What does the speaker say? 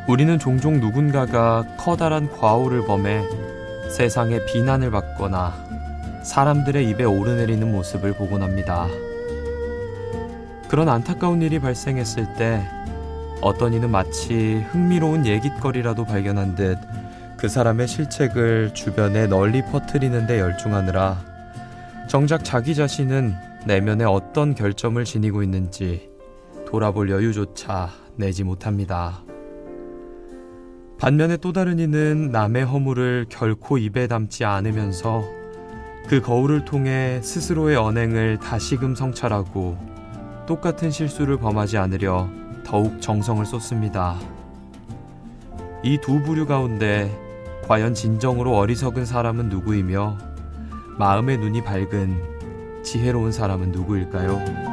우리는 종종 누군가가 커다란 과오를 범해 세상에 비난을 받거나 사람들의 입에 오르내리는 모습을 보곤 합니다. 그런 안타까운 일이 발생했을 때 어떤 이는 마치 흥미로운 얘깃거리라도 발견한 듯 그 사람의 실책을 주변에 널리 퍼뜨리는 데 열중하느라 정작 자기 자신은 내면에 어떤 결점을 지니고 있는지 돌아볼 여유조차 내지 못합니다. 반면에 또 다른 이는 남의 허물을 결코 입에 담지 않으면서 그 거울을 통해 스스로의 언행을 다시금 성찰하고 똑같은 실수를 범하지 않으려 더욱 정성을 쏟습니다. 이 두 부류 가운데 과연 진정으로 어리석은 사람은 누구이며 마음의 눈이 밝은 지혜로운 사람은 누구일까요?